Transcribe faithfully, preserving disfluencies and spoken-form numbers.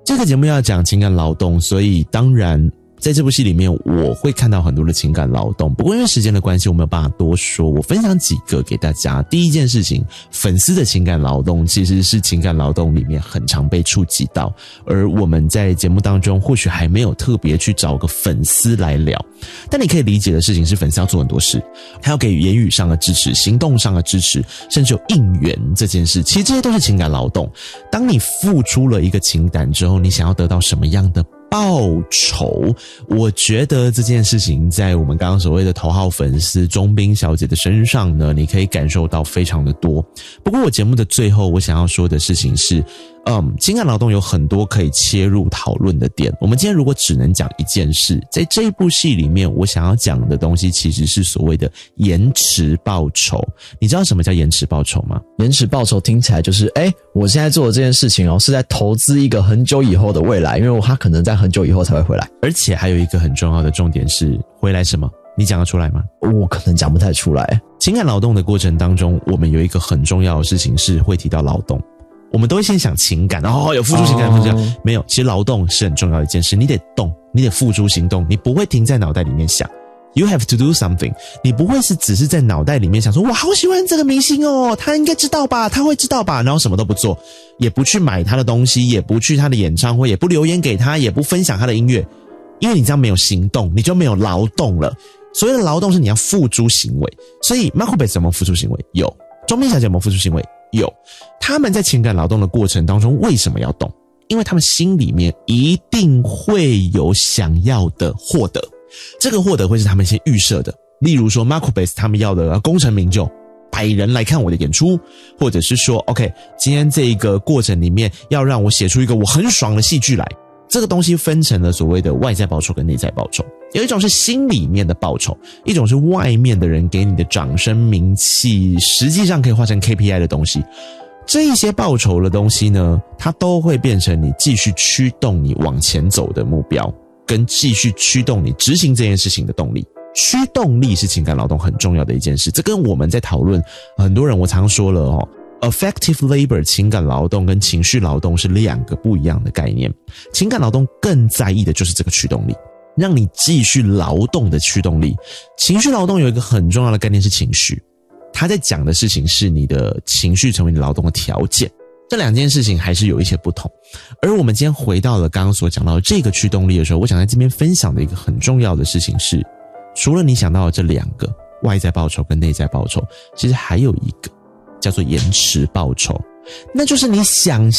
这个节目要讲情感劳动，所以当然在这部戏里面我会看到很多的情感劳动，不过因为时间的关系我没有办法多说，我分享几个给大家。第一件事情，粉丝的情感劳动其实是情感劳动里面很常被触及到，而我们在节目当中或许还没有特别去找个粉丝来聊，但你可以理解的事情是粉丝要做很多事，他要给予言语上的支持，行动上的支持，甚至有应援这件事，其实这些都是情感劳动。当你付出了一个情感之后，你想要得到什么样的报酬，我觉得这件事情在我们刚刚所谓的头号粉丝钟彬小姐的身上呢，你可以感受到非常的多。不过我节目的最后我想要说的事情是，嗯，情感劳动有很多可以切入讨论的点。我们今天如果只能讲一件事，在这一部戏里面我想要讲的东西其实是所谓的延迟报酬。你知道什么叫延迟报酬吗？ 延迟报酬听起来就是诶我现在做的这件事情哦，是在投资一个很久以后的未来，因为他可能在很久以后才会回来。 而且还有一个很重要的重点是，回来什么？你讲得出来吗？ 我可能讲不太出来。 情感劳动的过程当中，我们有一个很重要的事情是会提到劳动。我们都会先想情感，哦，有付出情感，付出情感，没有，其实劳动是很重要的一件事，你得动，你得付诸行动，你不会停在脑袋里面想。You have to do something， 你不会是只是在脑袋里面想说我好喜欢这个明星哦，他应该知道吧，他会知道吧，然后什么都不做，也不去买他的东西，也不去他的演唱会，也不留言给他，也不分享他的音乐，因为你这样没有行动，你就没有劳动了。所谓的劳动是你要付诸行为，所以 Marco Bates 有没有付出行为？有。钟彬小姐有没有付出行为？有。他们在情感劳动的过程当中为什么要动？因为他们心里面一定会有想要的获得，这个获得会是他们先预设的。例如说 Marco Bates 他们要的功成名就，百人来看我的演出，或者是说 OK 今天这个过程里面要让我写出一个我很爽的戏剧来。这个东西分成了所谓的外在报酬跟内在报酬，有一种是心里面的报酬，一种是外面的人给你的掌声名气，实际上可以化成 K P I 的东西。这一些报酬的东西呢，它都会变成你继续驱动你往前走的目标，跟继续驱动你执行这件事情的动力。驱动力是情感劳动很重要的一件事，这跟我们在讨论，很多人我常说了哦，Affective labor 情感劳动跟情绪劳动是两个不一样的概念。情感劳动更在意的就是这个驱动力，让你继续劳动的驱动力。情绪劳动有一个很重要的概念是情绪，他在讲的事情是你的情绪成为你劳动的条件，这两件事情还是有一些不同。而我们今天回到了刚刚所讲到的这个驱动力的时候，我想在这边分享的一个很重要的事情是，除了你想到的这两个外在报酬跟内在报酬，其实还有一个叫做延迟报酬，那就是你想